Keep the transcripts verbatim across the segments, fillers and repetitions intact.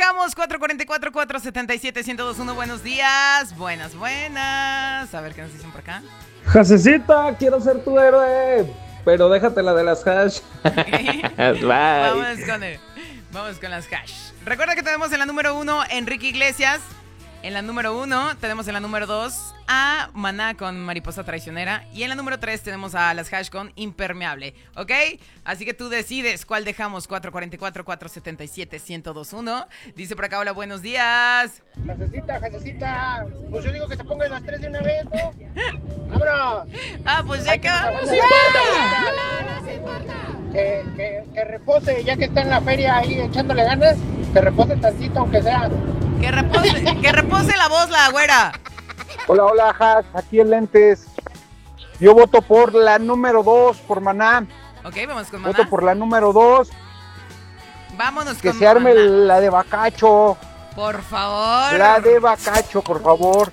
dejamos? cuatro cuatro cuatro, cuatro siete siete, uno cero dos uno. Buenos días. Buenas, buenas. A ver qué nos dicen por acá. Jasecita, quiero ser tu héroe, pero déjate la de las hash. Bye. Vamos con, el, vamos con las hash. Recuerda que tenemos en la número uno Enrique Iglesias. En la número uno tenemos en la número dos a Maná con Mariposa Traicionera. Y en la número tres tenemos a las hash con Impermeable. ¿Ok? Así que tú decides cuál dejamos. cuatro cuatro cuatro, cuatro siete siete, uno cero dos uno. Dice por acá, hola, buenos días. Jasecita, Jasecita. Pues yo digo que se pongan las tres de una vez, ¿no? ¡Vámonos! Ah, pues ya que vamos. No, no se importa. Que, que, que repose, ya que está en la feria ahí echándole ganas. Que repose tantito, aunque sea. Que repose, que repose la voz, la güera. Hola, hola, Has, aquí en Lentes. Yo voto por la número dos, por Maná. Ok, vamos con Maná. Voto por la número dos. Vámonos que con se arme Maná. la de Bacacho. Por favor. La de Bacacho, por favor.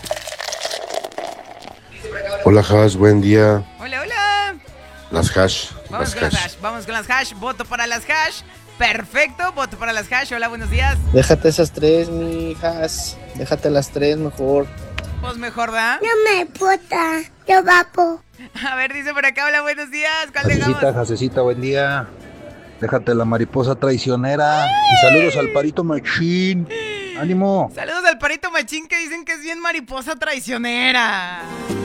Hola, Hash, buen día. Hola, hola. Las hash. Vamos las con hash. las hash. Vamos con las hash. Voto para las hash. Perfecto, voto para las hash. Hola, buenos días. Déjate esas tres, mijas. Déjate las tres mejor. Pues mejor, ¿da? No me importa, yo vapo. A ver, dice por acá, hola, buenos días. ¿Cuál Jasecita, dejamos? Jasecita, buen día. Déjate la mariposa traicionera. Y saludos al Parito Machín. ¡Ánimo! Saludos al Parito Machín que dicen que es bien mariposa traicionera.